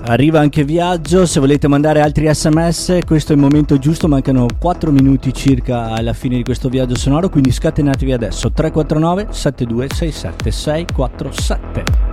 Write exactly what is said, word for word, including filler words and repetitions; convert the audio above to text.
Arriva anche Viaggio, se volete mandare altri sms questo è il momento giusto, mancano quattro minuti circa alla fine di questo viaggio sonoro, quindi scatenatevi adesso. Tre quattro nove sette due sei sette sei quattro sette.